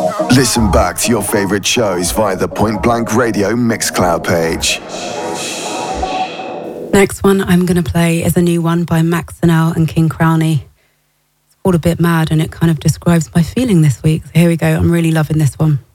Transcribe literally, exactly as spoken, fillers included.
Listen back to your favorite shows via the Point Blank Radio Mixcloud page. Next one I'm going to play is a new one by Max Sennell and King Crowney. It's called A Bit Mad, and it kind of describes my feeling this week. So here we go. I'm really loving this one.